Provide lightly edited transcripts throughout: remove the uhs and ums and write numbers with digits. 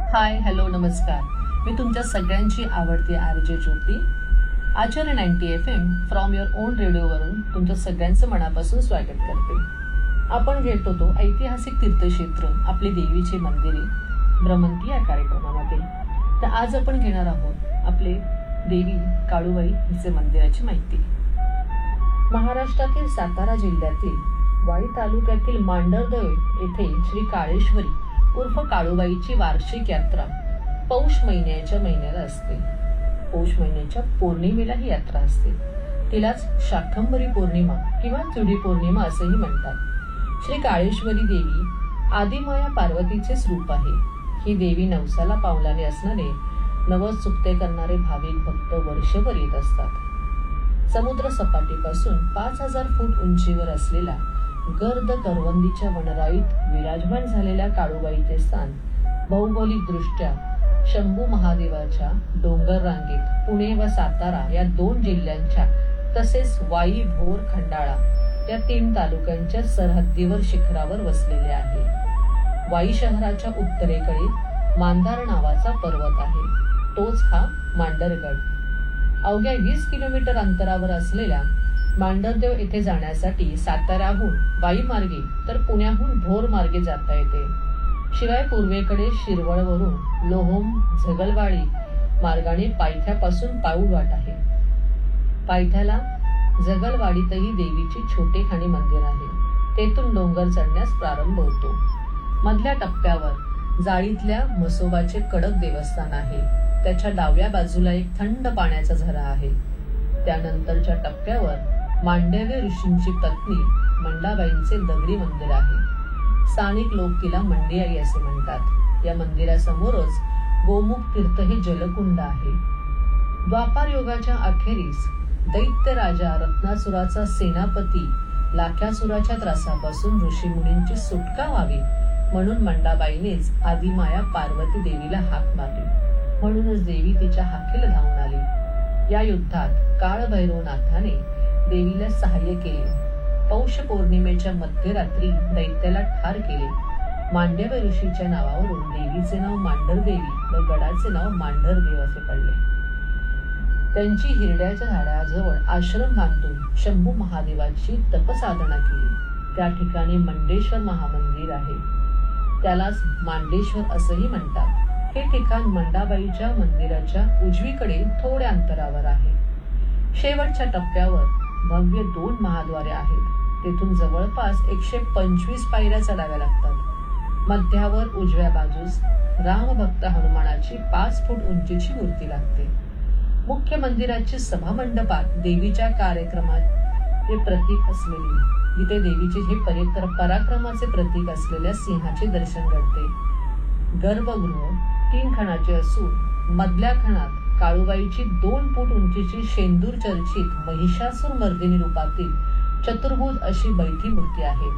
Hi hello नमस्कार. मी तुमच्या सगळ्यांची आवडती RJ Jyoti. Acharya 90 FM from your on रेडिओवरून तुमच्या सगळ्यांचं मनापासून स्वागत करते. आपण घेत होतो ऐतिहासिक तीर्थक्षेत्र आपली देवीची मंदिरे भ्रमंती या कार्यक्रमामध्ये. तर आज आपण घेणार आहोत आपले देवी काळूबाई हिचे मंदिराची माहिती. महाराष्ट्रातील सातारा जिल्ह्यातील वाई तालुक्यातील मांढरदेव येथे श्री काळेश्वरी उर्फ काळूबाईची वार्षिक यात्रा पौष महिन्याला असते. पौष महिन्याच्या पौर्णिमेला ही यात्रा असते. तिलाच शाकंभरी पौर्णिमा किंवा चुडी पौर्णिमा असेही म्हणतात. श्री काळेश्वरी देवी आदिमाया पार्वतीचे रूप आहे. ही देवी नवसाला पावलाने असणारे नवस चुकते करणारे भाविक भक्त वर्षभर येत असतात. समुद्र सपाटीपासून 5000 फूट उंचीवर असलेला गर्द करवंदीच्या वनराईत विराजमान झालेल्या काळूबाईचे स्थान भौगोलिक दृष्ट्या शंभू महादेवाच्या डोंगर रांगेत पुणे व सातारा या 2 जिल्ह्यांच्या तसेच वाई भोर खंडाळा या 3 तालुक्यांच्या सरहद्दीवर शिखरावर वसलेले आहे. वाई शहराच्या उत्तरेकडे मांधार नावाचा पर्वत आहे. तोच हा मांढरगड. अवघ्या 20 किलोमीटर अंतरावर असलेल्या मांढरदेव येथे जाण्यासाठी साताऱ्याहून वाई मार्गे तर पुण्याहून भोर मार्गे जाता येते. शिवाय पूर्वेकडे शिरवळवरून लोहोम झगलवाडी मार्गाने पायथ्यापासून पाऊल वाट आहे. पायथ्याला झगलवाडीतही देवीचे छोटे खाणी मंदिर आहे. तेथून डोंगर चढण्यास प्रारंभ होतो. मधल्या टप्प्यावर जाळीतल्या म्हसोबाचे कडक देवस्थान आहे. त्याच्या डाव्या बाजूला एक थंड पाण्याचा झरा आहे. त्यानंतरच्या टप्प्यावर मांडव्य ऋषींची पत्नी मंडाबाईंचे दगडी मंदिर आहे. स्थानिक लोक तिला मंडियाई असे म्हणतात. या मंदिरासमोरच गोमुख तीर्थ हे जलकुंड आहे. द्वापार युगाच्या अखेरीस दैत्य राजा रत्नासुराचा सेनापती लाख्यासुराच्या त्रासापासून ऋषीमुनींची सुटका व्हावी म्हणून मंडाबाईनेच आदिमाया पार्वती देवीला हाक मारली. म्हणूनच देवी तिच्या हाकेला धावून आली. या युद्धात काळभैरवनाथाने देवीला सहाय्य केले. पौष पौर्णिमेच्या मध्यरात्री दैत्याला ठार केले. मांडव्य ऋषीच्या नावावरून देवीचे नाव मांढरदेवी व गडाचे नाव मांढरदेव असे पडले. त्यांची हिरड्याच्या झाडाजवळ आश्रम बांधून शंभू महादेवाची तपसाधना केली. त्या ठिकाणी मंडेश्वर महामंदिर आहे. त्यालाच मांडेश्वर असंही म्हणतात. हे ठिकाण मंडाबाईच्या मंदिराच्या उजवीकडे थोड्या अंतरावर आहे. शेवटच्या टप्प्यावर भव्य 2 महाद्वारे आहेत. तेथून जवळपास 125 पायऱ्या चढाव्या लागतात. मध्यावर उजव्या बाजूस रामभक्त हनुमानाची 5 फूट उंचीची मूर्ती लागते. मुख्य मंदिराची सभा मंडपात देवीच्या कार्यक्रमाचे प्रतीक असलेली जिथे देवीचे हे पराक्रमाचे प्रतीक असलेल्या सिंहाचे दर्शन घडते. गर्भगृह 3 खणाचे असून मधल्या खणात काळूबाईची 2 फूट उंचीची शेंदूर चर्चित महिषासूर मर्दिनी रूपातील चतुर्भुज अशी बैठी मूर्ती आहे.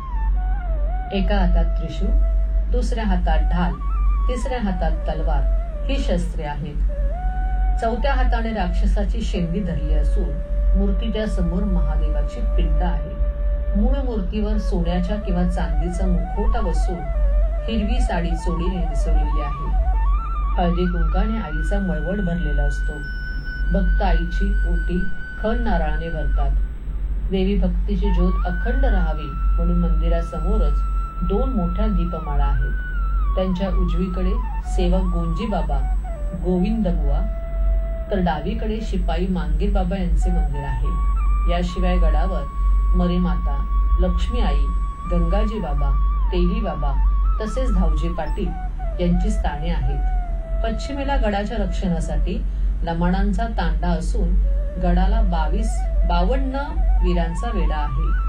एका हातात त्रिशूळ, दुसऱ्या हातात ढाल, तिसऱ्या हातात तलवार ही शस्त्रे आहेत. 4थ्या हाताने राक्षसाची शेंदी धरली असून मूर्तीच्या समोर महादेवाची पिंड आहे. मूळ मूर्तीवर सोन्याच्या किंवा चांदीचा मुखवटा बसून हिरवी साडी चोळीने नेसवलेली आहे. हळदी कुंकाने आईचा मळवट भरलेला असतो. भक्त आईची ओटी खण नारळाने भरतात. देवी भक्तीची ज्योत अखंड राहावी म्हणून मंदिरासमोरच 2 मोठ्या दीपमाळा आहेत. त्यांच्या उजवीकडे सेवक गोंजी बाबा गोविंद बुवा तर डावीकडे शिपाई मांगीर बाबा यांचे मंदिर आहे. याशिवाय गडावर मरीमाता, लक्ष्मी आई, गंगाजी बाबा, तेली बाबा तसेच धावजी पाटील यांची स्थाने आहेत. पश्चिमेला गडाच्या रक्षणासाठी लमाणांचा तांडा असून गडाला 52 वीरांचा वेढा आहे.